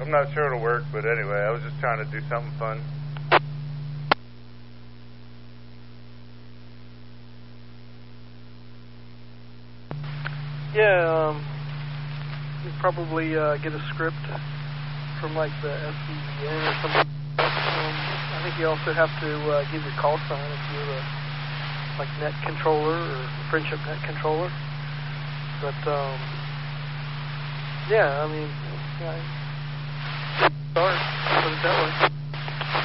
I'm not sure it'll work, but anyway, I was just trying to do something fun. Yeah, you probably get a script from like the SCVN or something. I think you also have to give your call sign if you're a like net controller or friendship net controller. But yeah, I mean, start, put it that way.